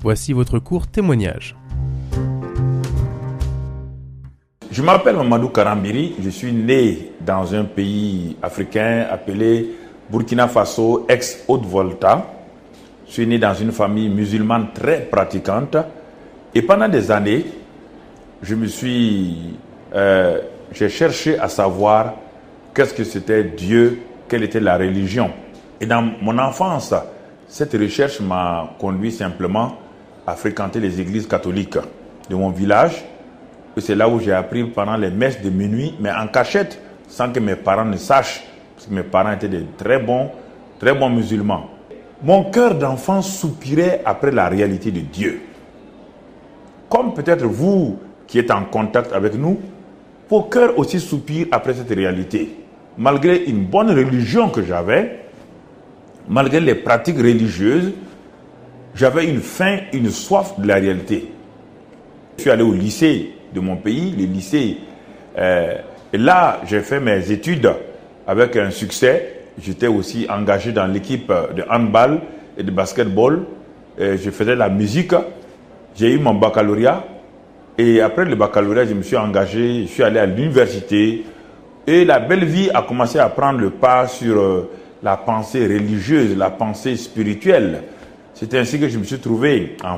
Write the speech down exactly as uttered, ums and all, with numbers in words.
Voici votre court témoignage. Je m'appelle Mamadou Karambiri, je suis né dans un pays africain appelé Burkina Faso, ex-Haute-Volta. Je suis né dans une famille musulmane très pratiquante et pendant des années, je me suis, euh, j'ai cherché à savoir qu'est-ce que c'était Dieu, quelle était la religion. Et dans mon enfance, cette recherche m'a conduit simplement à fréquenter les églises catholiques de mon village. Et c'est là où j'ai appris pendant les messes de minuit, mais en cachette, sans que mes parents ne sachent, parce que mes parents étaient de très bons, très bons musulmans. Mon cœur d'enfant soupirait après la réalité de Dieu. Comme peut-être vous qui êtes en contact avec nous, vos cœurs aussi soupirent après cette réalité. Malgré une bonne religion que j'avais, malgré les pratiques religieuses, j'avais une faim, une soif de la réalité. Je suis allé au lycée de mon pays, le lycée. Euh, et là, j'ai fait mes études avec un succès. J'étais aussi engagé dans l'équipe de handball et de basketball. Et je faisais la musique. J'ai eu mon baccalauréat. Et après le baccalauréat, je me suis engagé. Je suis allé à l'université. Et la belle vie a commencé à prendre le pas sur euh, la pensée religieuse, la pensée spirituelle. C'est ainsi que je me suis trouvé en